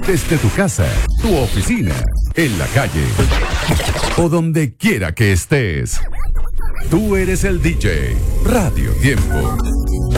Desde tu casa, tu oficina, en la calle o donde quiera que estés. Tú eres el DJ. Radio Tiempo.